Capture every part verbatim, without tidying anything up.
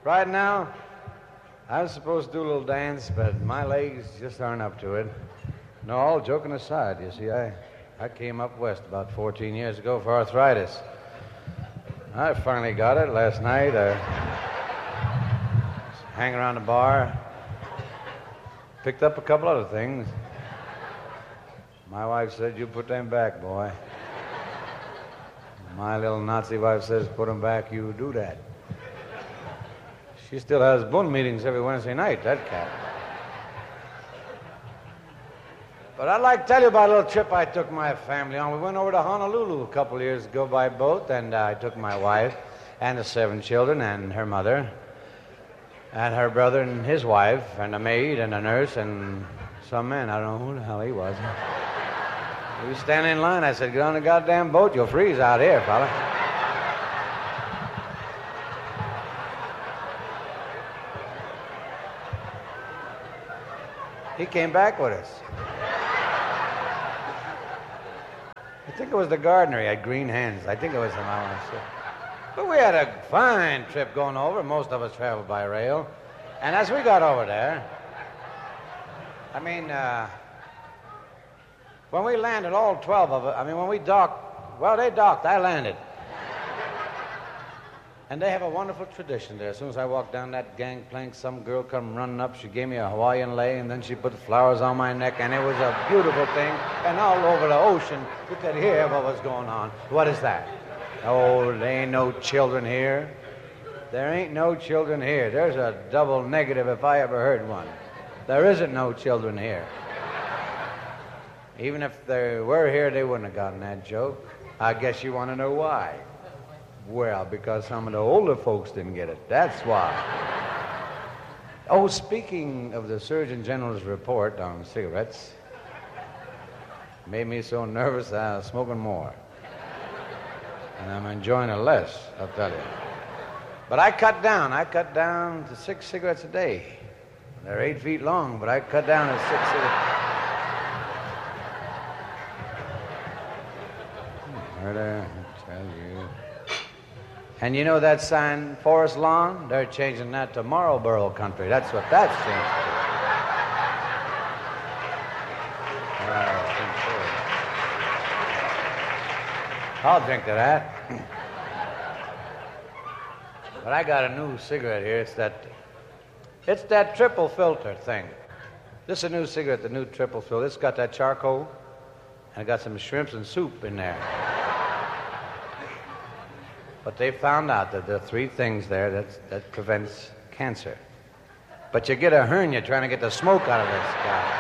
Right now, I was supposed to do a little dance, but my legs just aren't up to it. No, all joking aside, you see, I, I came up west about fourteen years ago for arthritis. I finally got it last night. I was hanging around the bar, picked up a couple other things. My wife said, you put them back, boy. My little Nazi wife says, put them back, you do that. She still has Bund meetings every Wednesday night, that cat. But I'd like to tell you about a little trip I took my family on. We went over to Honolulu a couple of years ago by boat, and uh, I took my wife and the seven children and her mother and her brother and his wife and a maid and a nurse and some man. I don't know who the hell he was. We were standing in line. I said, get on the goddamn boat. You'll freeze out here, fella. He came back with us. I think it was the gardener. He had green hands. I think it was him. I want to say. But we had a fine trip going over. Most of us traveled by rail. And as we got over there, I mean, uh, when we landed, all twelve of us, I mean, when we docked, well, they docked, I landed. And they have a wonderful tradition there. As soon as I walked down that gangplank, some girl come running up. She gave me a Hawaiian lei, and then she put flowers on my neck, and it was a beautiful thing. And all over the ocean, you could hear what was going on. What is that? Oh, there ain't no children here. There ain't no children here. There's a double negative if I ever heard one. There isn't no children here. Even if they were here, they wouldn't have gotten that joke. I guess you want to know why. Well, because some of the older folks didn't get it. That's why. Oh, speaking of the Surgeon General's report on cigarettes, made me so nervous that I was smoking more. And I'm enjoying it less, I'll tell you. But I cut down. I cut down to six cigarettes a day. They're eight feet long, but I cut down to six cigarettes. Heard I tell you. And you know that sign, Forest Lawn? They're changing that to Marlboro Country. That's what that's changed to. I'll drink to that. But I got a new cigarette here. It's that, it's that triple filter thing. This is a new cigarette, the new triple filter. It's got that charcoal, and it got some shrimps and soup in there. But they found out that there are three things there that, that prevents cancer. But you get a hernia trying to get the smoke out of this guy.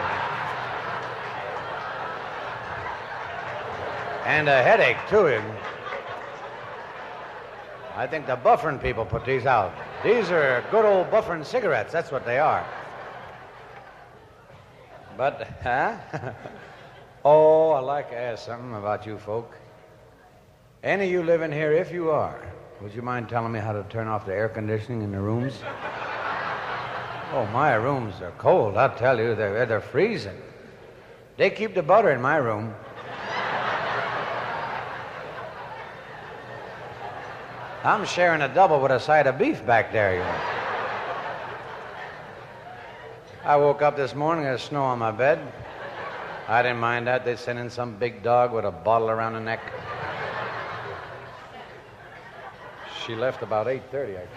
And a headache, too. I think the Bufferin people put these out. These are good old Bufferin cigarettes. That's what they are. But, huh? Oh, I'd like to ask something about you folk. Any of you living here, if you are, would you mind telling me how to turn off the air conditioning in the rooms? Oh, my rooms are cold, I'll tell you. They're, they're freezing. They keep the butter in my room. I'm sharing a double with a side of beef back there, you know. I woke up this morning, there's snow on my bed. I didn't mind that. They sent in some big dog with a bottle around the neck. She left about eight thirty, I think.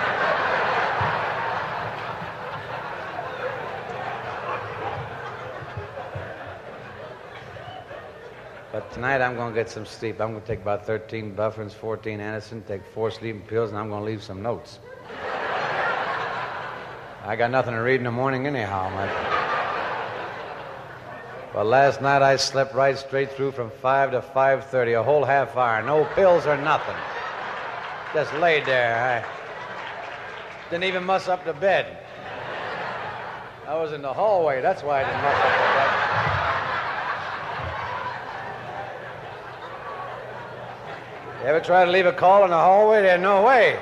But tonight I'm going to get some sleep. I'm going to take about thirteen Bufferins, fourteen Anderson, take four sleeping pills, and I'm going to leave some notes. I got nothing to read in the morning anyhow. My... Well, last night I slept right straight through from five to five thirty, a whole half hour. No pills or nothing. Just laid there. I didn't even muss up the bed. I was in the hallway. That's why I didn't muss up the bed. You ever try to leave a call in the hallway? There's no way.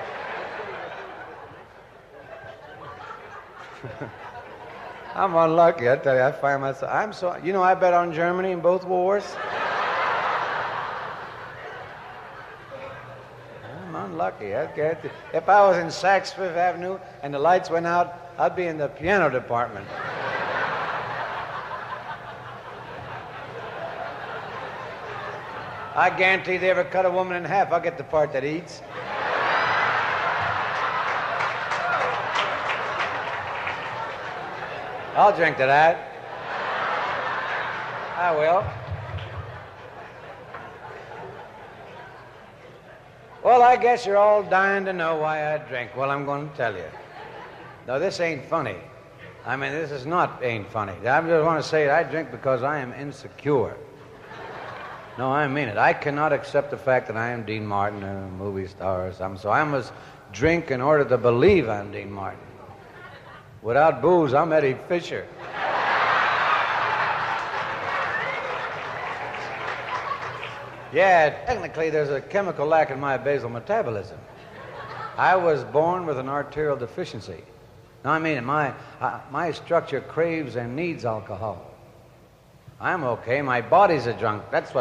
I'm unlucky, I tell you. I find myself... I'm so... You know, I bet on Germany in both wars. I'm unlucky. lucky. I guarantee. If I was in Saks Fifth Avenue and the lights went out, I'd be in the piano department. I guarantee they ever cut a woman in half, I'll get the part that eats. I'll drink to that. I will. Well, I guess you're all dying to know why I drink. Well, I'm going to tell you. No, this ain't funny. I mean, this is not ain't funny. I just want to say I drink because I am insecure. No, I mean it. I cannot accept the fact that I am Dean Martin, a movie star or something, so I must drink in order to believe I'm Dean Martin. Without booze, I'm Eddie Fisher. Yeah, technically there's a chemical lack in my basal metabolism. I was born with an arterial deficiency. No, I mean, my, uh, my structure craves and needs alcohol. I'm okay. My body's a drunk. That's what